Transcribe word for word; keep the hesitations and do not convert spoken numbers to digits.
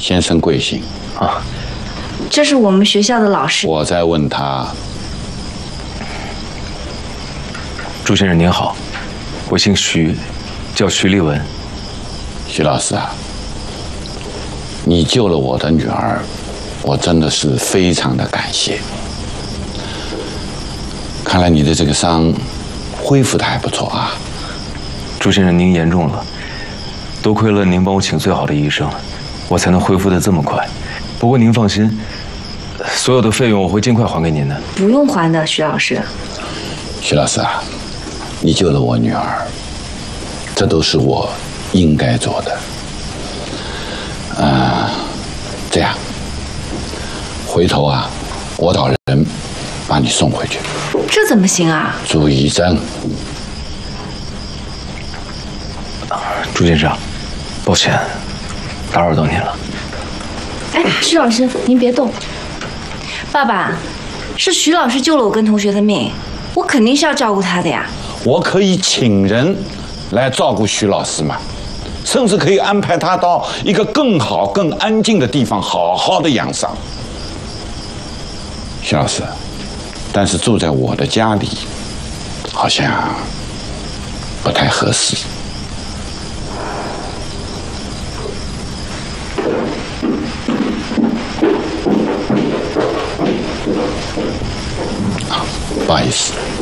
先生贵姓？ 啊， 这是我们学校的老师。 我在问他。 朱先生您好，我姓徐，叫徐立文。 徐老师啊，你救了我的女儿，我真的是非常的感谢。看来你的这个伤恢复的还不错啊。 朱先生，您严重了，多亏了您帮我请最好的医生，我才能恢复的这么快。不过您放心，所有的费用我会尽快还给您的。 不用还的，徐老师。 徐老师啊，你救了我女儿，这都是我应该做的。呃，这样，回头啊，我找人把你送回去。 这怎么行啊？ 朱医生， 朱先生，抱歉，打扰到您了。 哎，徐老师，您别动。爸爸，是徐老师救了我跟同学的命，我肯定是要照顾他的呀。 我可以请人来照顾徐老师嘛，甚至可以安排他到一个更好、更安静的地方，好好的养伤。徐老师，但是住在我的家里，好像不太合适。啊，不好意思。